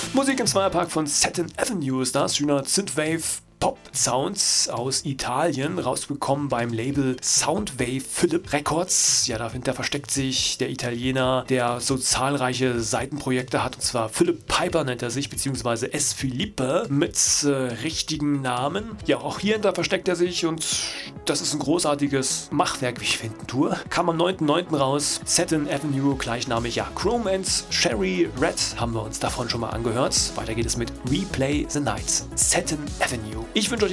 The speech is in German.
Musik im Zweierpack von Satin Avenue ist das, schöner Synthwave Pop Sounds aus Italien, rausgekommen beim Label Soundwave Philip Records. Ja, dahinter versteckt sich der Italiener, der so zahlreiche Seitenprojekte hat, und zwar Philip Piper nennt er sich, beziehungsweise S. Filippe mit richtigen Namen. Ja, auch hierhinter versteckt er sich und das ist ein großartiges Machwerk, wie ich finden tue. Kam am 9.9. raus, Satin Avenue, gleichnamig, ja, Chrome and Cherry Red haben wir uns davon schon mal angehört. Weiter geht es mit Replay the Night, Satin Avenue. Ich wünsche euch